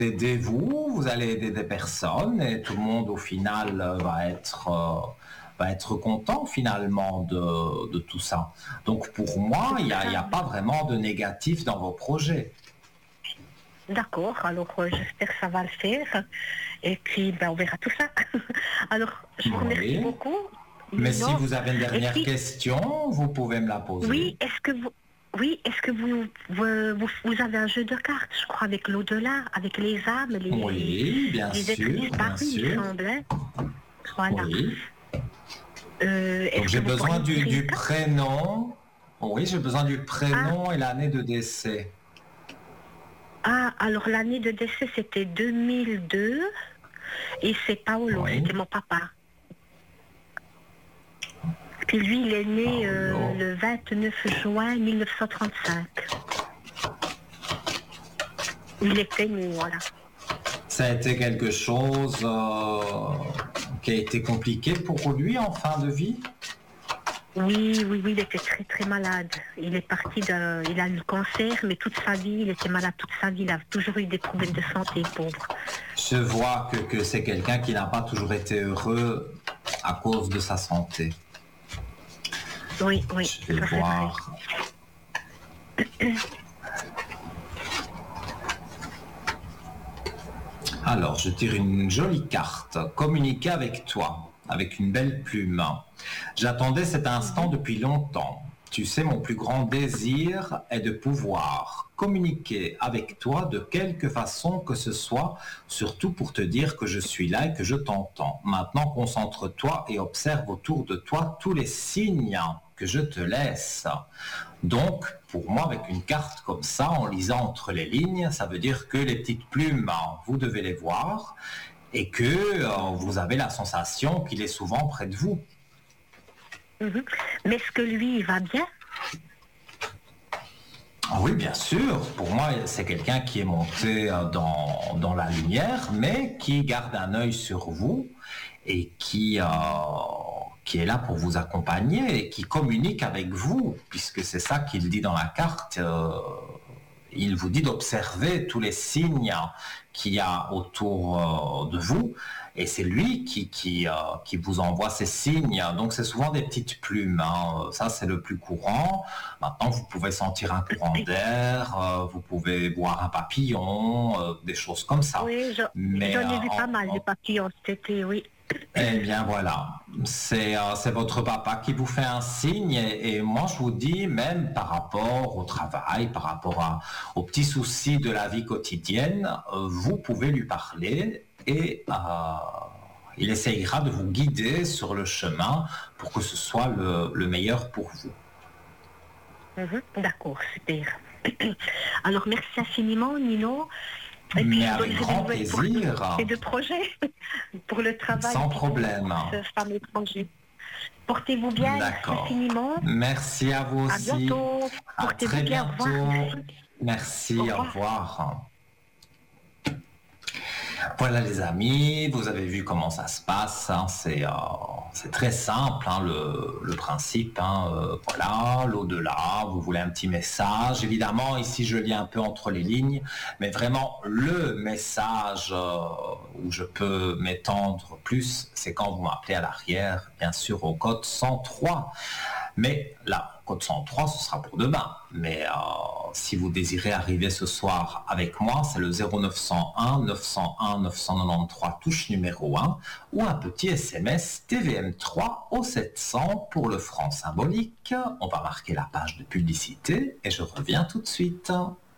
aider vous, vous allez aider des personnes et tout le monde au final va être content finalement de tout ça. Donc pour moi, il n'y a pas vraiment de négatif dans vos projets. D'accord, alors j'espère que ça va le faire. Et puis, on verra tout ça. Alors, je vous remercie beaucoup. Mais si vous avez une dernière question, vous pouvez me la poser. Oui, est-ce que vous avez un jeu de cartes, je crois, avec l'au-delà, avec les âmes, oui, bien les êtres sûr, disparus, il me semble. Hein. Voilà. Oui. Donc j'ai besoin du prénom. Oui, j'ai besoin du prénom et l'année de décès. Ah, alors l'année de décès, c'était 2002. Et c'est Paolo, c'était mon papa. Puis lui, il est né le 29 juin 1935. Il était né, voilà. Ça a été quelque chose qui a été compliqué pour lui en fin de vie? Oui, il était très très malade. Il est parti il a eu le cancer, mais toute sa vie, il était malade toute sa vie. Il a toujours eu des problèmes de santé, pauvre. Je vois que c'est quelqu'un qui n'a pas toujours été heureux à cause de sa santé. Oui. Je vais voir. Alors, je tire une jolie carte. Communiquer avec toi, avec une belle plume. J'attendais cet instant depuis longtemps. Tu sais, mon plus grand désir est de pouvoir communiquer avec toi de quelque façon que ce soit, surtout pour te dire que je suis là et que je t'entends. Maintenant, concentre-toi et observe autour de toi tous les signes que je te laisse. Donc, pour moi, avec une carte comme ça, en lisant entre les lignes, ça veut dire que les petites plumes, vous devez les voir et que vous avez la sensation qu'il est souvent près de vous. Mais est-ce que lui, il va bien? Oui, bien sûr. Pour moi, c'est quelqu'un qui est monté dans la lumière, mais qui garde un œil sur vous et qui est là pour vous accompagner et qui communique avec vous, puisque c'est ça qu'il dit dans la carte. Il vous dit d'observer tous les signes qu'il y a autour de vous. Et c'est lui qui vous envoie ces signes. Donc c'est souvent des petites plumes. Ça, c'est le plus courant. Maintenant, vous pouvez sentir un courant d'air, vous pouvez voir un papillon, des choses comme ça. Oui, j'en ai vu pas mal de papillons cet été, oui. Eh bien voilà, c'est votre papa qui vous fait un signe et moi je vous dis, même par rapport au travail, par rapport aux petits soucis de la vie quotidienne, vous pouvez lui parler et il essayera de vous guider sur le chemin pour que ce soit le meilleur pour vous. D'accord, super. Alors merci infiniment Nino. Et puis, mais avec grand plaisir. C'est de projets pour le travail. Sans problème. Pour ce fameux projet. Portez-vous bien. D'accord. Merci infiniment. Merci à vous aussi. À bientôt. À très bien. bientôt. Au revoir. Merci. Au revoir. Voilà les amis, vous avez vu comment ça se passe, hein, c'est très simple hein, le principe, hein, voilà, l'au-delà, vous voulez un petit message, évidemment ici je lis un peu entre les lignes, mais vraiment le message où je peux m'étendre plus, c'est quand vous m'appelez à l'arrière, bien sûr au code 103, mais là, code 103 ce sera pour demain, mais si vous désirez arriver ce soir avec moi, c'est le 0901 901 993 touche numéro 1 ou un petit SMS TVM3 au 700 pour le franc symbolique. On va marquer la page de publicité et je reviens tout de suite.